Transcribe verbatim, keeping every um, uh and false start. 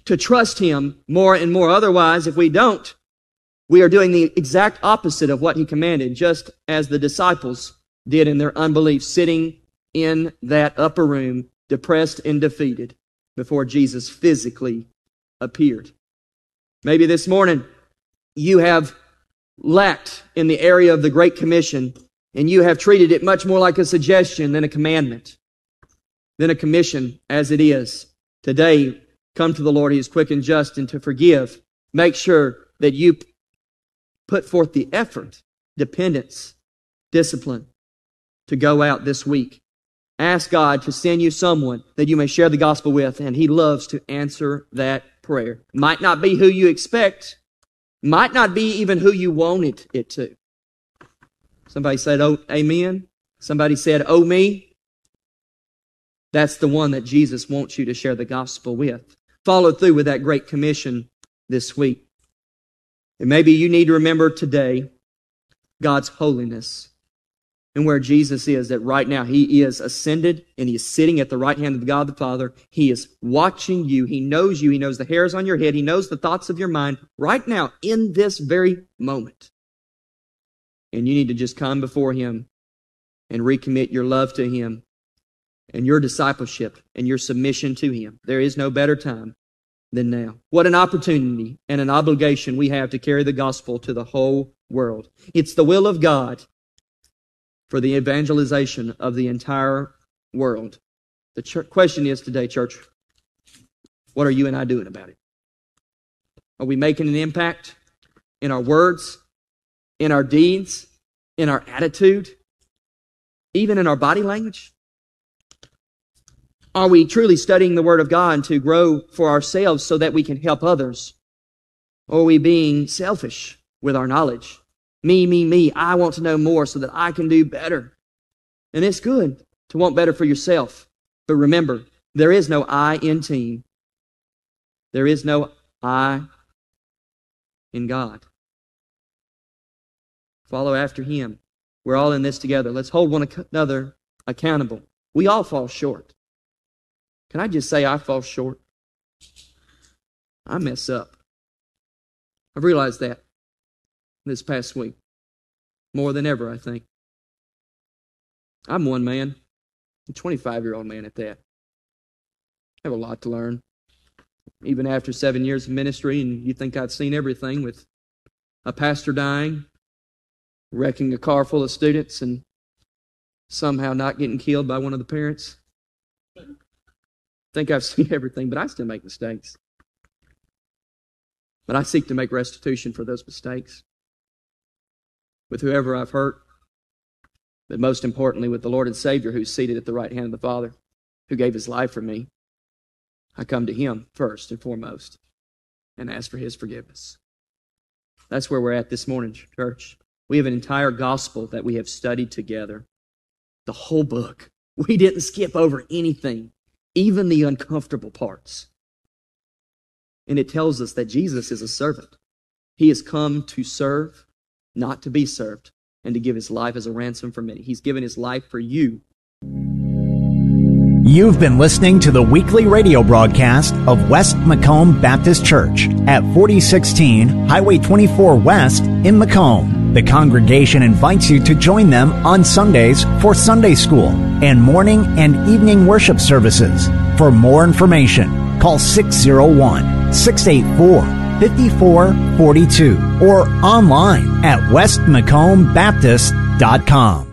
to trust Him more and more. Otherwise, if we don't, we are doing the exact opposite of what He commanded, just as the disciples did in their unbelief, sitting in that upper room, depressed and defeated, before Jesus physically appeared. Maybe this morning you have lacked in the area of the Great Commission, and you have treated it much more like a suggestion than a commandment, than a commission as it is. Today, come to the Lord. He is quick and just and to forgive. Make sure that you put forth the effort, dependence, discipline to go out this week. Ask God to send you someone that you may share the gospel with, and He loves to answer that prayer. Might not be who you expect, might not be even who you wanted it to. Somebody said, oh, amen. Somebody said, oh, me. That's the one that Jesus wants you to share the gospel with. Follow through with that great commission this week. And maybe you need to remember today God's holiness and where Jesus is, that right now He is ascended and He is sitting at the right hand of God the Father. He is watching you. He knows you. He knows the hairs on your head. He knows the thoughts of your mind right now in this very moment. And you need to just come before Him and recommit your love to Him and your discipleship and your submission to Him. There is no better time than now. What an opportunity and an obligation we have to carry the gospel to the whole world. It's the will of God for the evangelization of the entire world. The ch- question is today, church, what are you and I doing about it? Are we making an impact in our words, in our deeds, in our attitude, even in our body language? Are we truly studying the Word of God to grow for ourselves so that we can help others? Or are we being selfish with our knowledge? Me, me, me, I want to know more so that I can do better. And it's good to want better for yourself. But remember, there is no I in team. There is no I in God. Follow after Him. We're all in this together. Let's hold one another accountable. We all fall short. Can I just say I fall short? I mess up. I've realized that this past week. More than ever, I think. I'm one man. A twenty-five-year-old man at that. I have a lot to learn. Even after seven years of ministry, and you think I've seen everything with a pastor dying, wrecking a car full of students, and somehow not getting killed by one of the parents. I think I've seen everything, but I still make mistakes. But I seek to make restitution for those mistakes with whoever I've hurt, but most importantly with the Lord and Savior who's seated at the right hand of the Father, who gave His life for me. I come to Him first and foremost and ask for His forgiveness. That's where we're at this morning, church. We have an entire gospel that we have studied together. The whole book. We didn't skip over anything, even the uncomfortable parts. And it tells us that Jesus is a servant. He has come to serve, not to be served, and to give His life as a ransom for many. He's given His life for you. You've been listening to the weekly radio broadcast of West Macomb Baptist Church at forty sixteen Highway twenty-four West in Macomb. The congregation invites you to join them on Sundays for Sunday school and morning and evening worship services. For more information, call six oh one, six eight four, five four four two or online at west macomb baptist dot com.